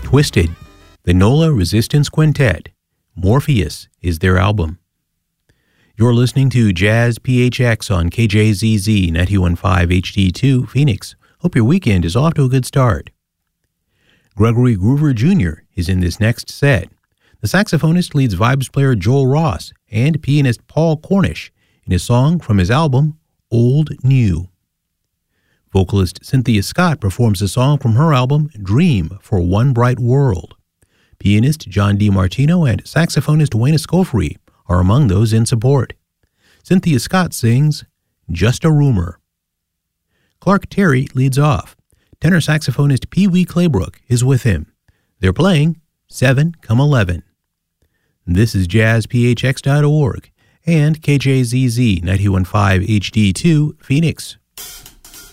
Twisted, the NOLA Resistance Quintet. Morpheus is their album. You're listening to Jazz PHX on KJZZ 91.5 HD2 Phoenix. Hope your weekend is off to a good start. Gregory Groover Jr. is in this next set. The saxophonist leads vibes player Joel Ross and pianist Paul Cornish in a song from his album, Old New. Vocalist Cynthia Scott performs a song from her album, Dream for One Bright World. Pianist John DiMartino and saxophonist Wayne Escoffery are among those in support. Cynthia Scott sings, Just a Rumor. Clark Terry leads off. Tenor saxophonist Pee Wee Claybrook is with him. They're playing 7 Come 11. This is jazzphx.org and KJZZ 91.5 HD2 Phoenix.